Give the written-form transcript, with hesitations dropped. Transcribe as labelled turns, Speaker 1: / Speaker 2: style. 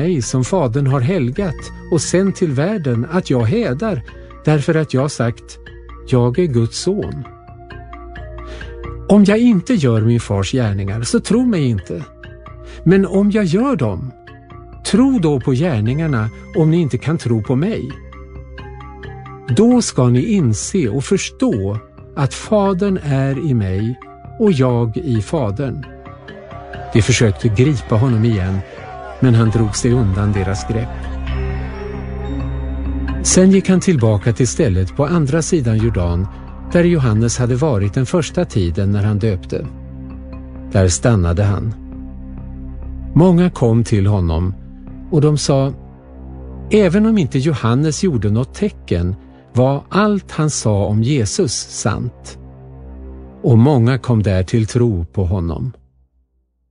Speaker 1: mig som Fadern har helgat och sänt till världen att jag hädar, därför att jag sagt, jag är Guds son. Om jag inte gör min fars gärningar, så tro mig inte. Men om jag gör dem, tro då på gärningarna om ni inte kan tro på mig. Då ska ni inse och förstå att Fadern är i mig och jag i Fadern. De försökte gripa honom igen, men han drog sig undan deras grepp. Sen gick han tillbaka till stället på andra sidan Jordan, där Johannes hade varit den första tiden när han döpte. Där stannade han. Många kom till honom och de sa, även om inte Johannes gjorde något tecken var allt han sa om Jesus sant. Och många kom där till tro på honom.